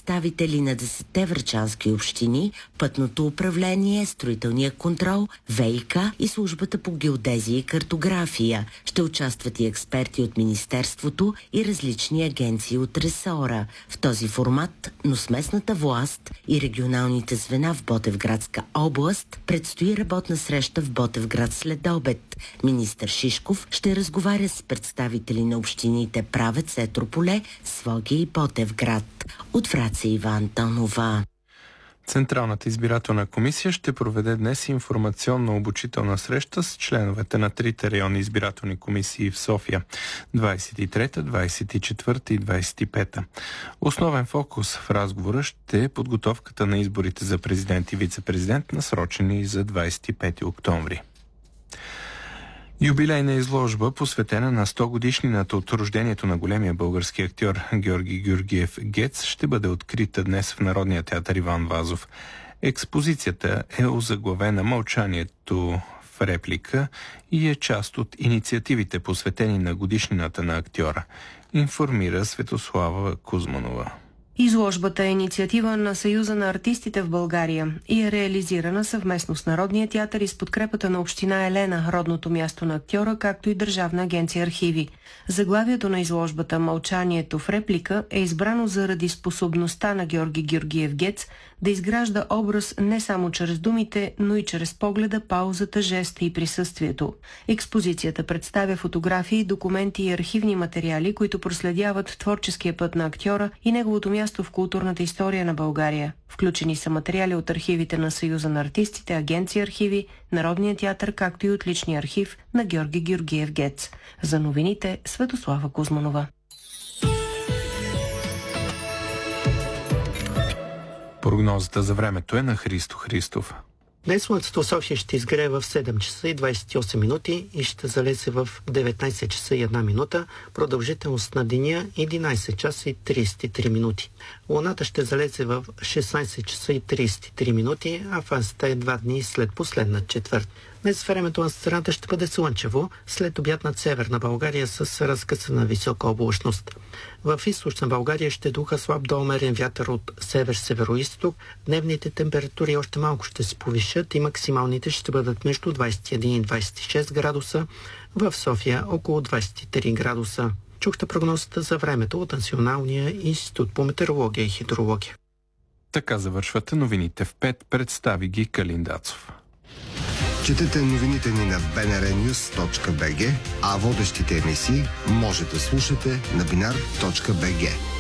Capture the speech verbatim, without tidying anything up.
представители на десетте врачански общини, пътното управление, строителния контрол, ВиК и службата по геодезия и картография. Ще участват и експерти от Министерството и различни агенции от ресора. В този формат, но с местната власт и регионалните звена в Ботевградска област, предстои работна среща в Ботевград след обед. Министър Шишков ще разговаря с представители на общините Правец, Етрополе, Своге и Ботевград. От Враца Ива Антонова. Централната избирателна комисия ще проведе днес информационно-обучителна среща с членовете на трите районни избирателни комисии в София – двадесет и трета, двадесет и четвърта и двадесет и пета. Основен фокус в разговора ще е подготовката на изборите за президент и вице-президент, насрочени за двадесет и пети октомври. Юбилейна изложба, посветена на сто годишнината от рождението на големия български актьор Георги Георгиев Гец, ще бъде открита днес в Народния театър Иван Вазов. Експозицията е озаглавена "Мълчанието в реплика" и е част от инициативите, посветени на годишнината на актьора, информира Светослава Кузманова. Изложбата е инициатива на Съюза на артистите в България и е реализирана съвместно с Народния театър и с подкрепата на община Елена, родното място на актьора, както и Държавна агенция архиви. Заглавието на изложбата "Мълчанието в реплика" е избрано заради способността на Георги Георгиев Гец да изгражда образ не само чрез думите, но и чрез погледа, паузата, жеста и присъствието. Експозицията представя фотографии, документи и архивни материали, които проследяват творческия път на актьора и неговото място в културната история на България. Включени са материали от архивите на Съюза на артистите, Агенция архиви, Народния театър, както и от личния архив на Георги Георгиев Гец. За новините Светослава Кузманова. Прогнозата за времето е на Христо Христов. Днес слънцето в София ще изгрее в седем часа и двадесет и осем минути и ще залезе в деветнадесет часа и една минута. Продължителност на деня единадесет часа и тридесет и три минути. Луната ще залезе в шестнадесет часа и тридесет и три минути, а фазата е два дни след последна четвърт. Днес времето на страната ще бъде слънчево, след обяд над северна България с разкъсана висока облачност. В източна България ще духа слаб до умерен вятър от север-североизток. Дневните температури още малко ще се повишат и максималните ще бъдат между двадесет и един и двадесет и шест градуса, в София около двадесет и три градуса. Чухте прогнозата за времето от Националния институт по метеорология и хидрология. Така завършвате новините в пет, представи ги Калин Дацов. Четете новините ни на би ен ар нюз точка би джи, а водещите емисии може да слушате на бинар точка би джи.